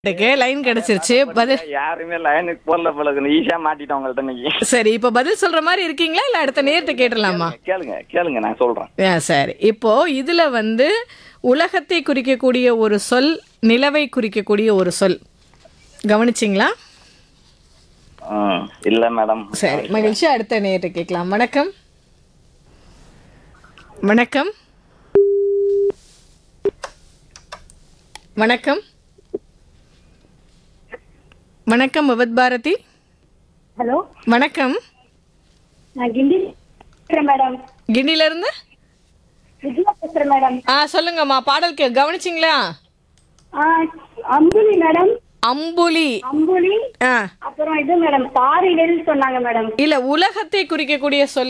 Line கிடைச்சிருச்சு. பதில் யாருமே லைனுக்கு போடல போல ஈஸியா மாட்டிட்டோம் உங்கள்ட்ட இன்னைக்கு. சரி, இப்ப பதில் சொல்ற மாதிரி இருக்கீங்களா இல்ல அடுத்த நேரத்தை கேட்டலாமா? கேளுங்க கேளுங்க நான் சொல்றேன். சரி, இப்போ இதுல வந்து உலகத்தை குறிக்கக்கூடிய ஒரு சொல், நிலவை குறிக்கக்கூடிய ஒரு சொல், கவனிச்சிங்களா? இல்ல மேடம். சரி, மகிழ்ச்சி. அடுத்த நேரத்தை கேட்கலாம். வணக்கம். வணக்கம். வணக்கம். வணக்கம் விவத் பாரதி. ஹலோ, வணக்கம். நான் கிண்டி பேசுறேன் மேடம். கிண்டில இருந்து விஜயா பேசுறேன் மேடம். சொல்லுங்கம்மா, பாடல் கவனிச்சிங்களா? அம்புலி மேடம். அம்புலி. அம்புலி. ஆ அப்புறம் இது மேடம் பாரிடல் சொன்னாங்க மேடம். இல்ல, உலகத்தை குறிக்கக்கூடிய சொல்